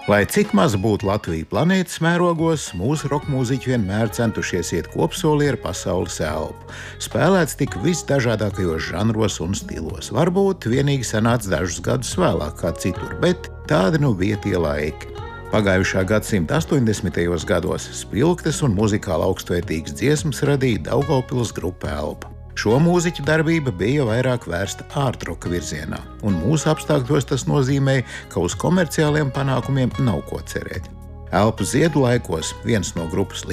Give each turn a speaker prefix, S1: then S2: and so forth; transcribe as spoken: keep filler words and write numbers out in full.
S1: Lai cik maz būtu Latvija planētas mērogos, mūsu rokmūziķi vienmēr centušies iet kopsolī ar pasaules elpu. Spēlēts tik visdažādākajos žanros un stilos. Varbūt vienīgi sanāca dažus gadus vēlāk kā citur, bet tādi nu bija tie laiki. Pagājušā gadsimta astoņdesmitajos gados spilgtas un muzikāli augstvērtīgas dziesmas radīja Daugavpils grupa Elpa. Šo mūziķu darbība bija vairāk vērsta ārtroka virzienā, un mūsu apstākļos tas nozīmē, ka uz komerciāliem panākumiem nav ko cerēt. Elpas ziedu laikos viens no grupas